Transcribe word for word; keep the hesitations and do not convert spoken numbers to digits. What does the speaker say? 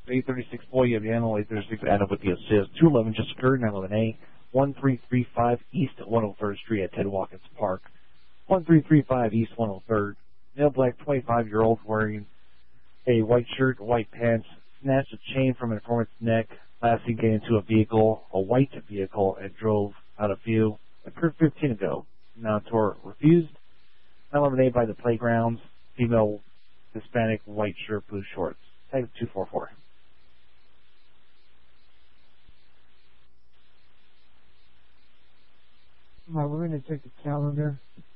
eight thirty-six boy, you have Yano, eight thirty-six Adam with the assist. two eleven just skirt, nine eleven A, one three three five East one oh third Street at Ted Watkins Park. one three three five East one oh third. Male black twenty-five-year-old wearing a white shirt, white pants, snatched a chain from an informant's neck, last seen getting into a vehicle, a white vehicle, and drove out of view. Occurred fifteen ago. Now tour refused. nine eleven A by the playgrounds. Female Hispanic, white shirt, blue shorts. Tag two four four. All right, we're going to check the calendar.